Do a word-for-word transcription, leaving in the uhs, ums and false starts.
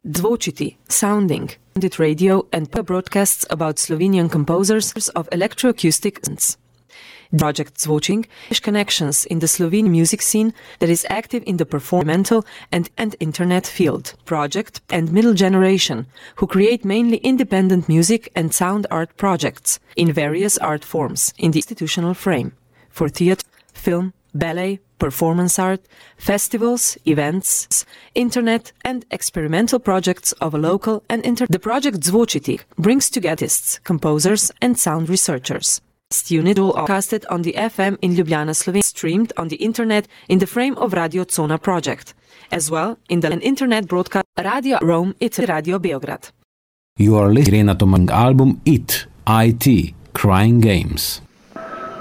Zvočiti, sounding, radio and broadcasts about Slovenian composers of electroacoustic. Project Zvočing is connections in the Slovene music scene that is active in the performantal and, and internet field. Project and middle generation, who create mainly independent music and sound art projects in various art forms in the institutional frame for theatre, film, ballet, performance art, festivals, events, internet and experimental projects of a local and inter. The project Zvočiti brings together artists, composers and sound researchers. This unit all casted on the F M in Ljubljana, Slovenia, streamed on the internet in the frame of Radio Cona project, as well in the an internet broadcast Radio Rome It Radio Beograd. You are listening to my album It, I T, Crying Games.